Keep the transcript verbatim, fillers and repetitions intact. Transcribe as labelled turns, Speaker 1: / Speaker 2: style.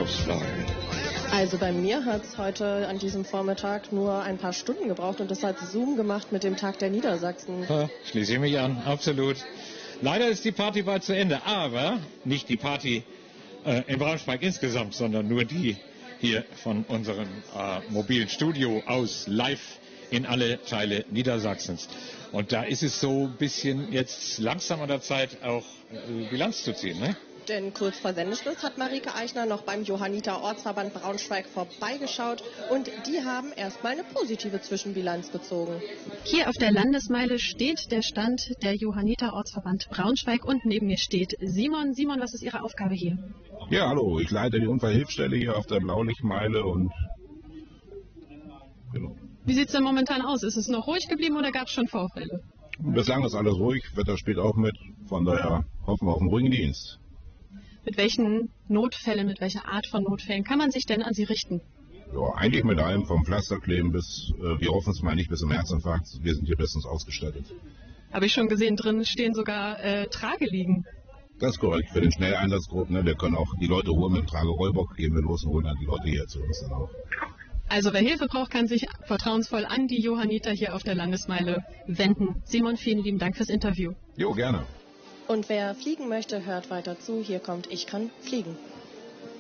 Speaker 1: Auswahl.
Speaker 2: Also bei mir hat es heute an diesem Vormittag nur ein paar Stunden gebraucht und das hat Zoom gemacht mit dem Tag der Niedersachsen.
Speaker 1: Ja, schließe ich mich an, absolut. Leider ist die Party bald zu Ende, aber nicht die Party äh, in Braunschweig insgesamt, sondern nur die hier von unserem äh, mobilen Studio aus live in alle Teile Niedersachsens. Und da ist es so ein bisschen jetzt langsam an der Zeit, auch äh, Bilanz zu ziehen, ne?
Speaker 2: Denn kurz vor Sendeschluss hat Marike Eichner noch beim Johanniter Ortsverband Braunschweig vorbeigeschaut und die haben erstmal eine positive Zwischenbilanz gezogen.
Speaker 3: Hier auf der Landesmeile steht der Stand der Johanniter Ortsverband Braunschweig und neben mir steht Simon. Simon, was ist Ihre Aufgabe hier?
Speaker 4: Ja, hallo, ich leite die Unfallhilfsstelle hier auf der Blaulichtmeile und genau.
Speaker 3: Wie sieht es denn momentan aus? Ist es noch ruhig geblieben oder gab es schon Vorfälle?
Speaker 4: Bislang ist alles ruhig, Wetter spielt auch mit, von daher hoffen wir auf einen ruhigen Dienst.
Speaker 3: Mit welchen Notfällen, mit welcher Art von Notfällen kann man sich denn an Sie richten?
Speaker 4: Ja, eigentlich mit allem, vom Pflasterkleben bis, äh, wir hoffen es mal nicht, bis zum Herzinfarkt. Wir sind hier bestens ausgestattet.
Speaker 3: Habe ich schon gesehen, drin stehen sogar äh, Trageliegen.
Speaker 4: Das ist korrekt, für den Schnelleinsatzgruppen. Ne, wir können auch die Leute holen mit dem Tragerollbock, gehen wir los und holen dann die Leute hier zu uns dann auch.
Speaker 3: Also wer Hilfe braucht, kann sich vertrauensvoll an die Johanniter hier auf der Landesmeile wenden. Simon, vielen lieben Dank fürs Interview.
Speaker 4: Jo, gerne.
Speaker 2: Und wer fliegen möchte, hört weiter zu. Hier kommt Ich kann fliegen.